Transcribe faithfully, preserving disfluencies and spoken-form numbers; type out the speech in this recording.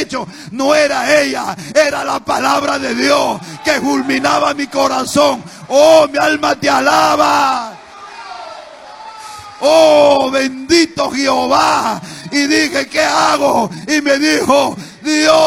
hecho, no era ella, era la palabra de Dios que fulminaba mi corazón. Oh, mi alma te alaba. Oh, bendito Jehová. Y dije, ¿qué hago? Y me dijo, Dios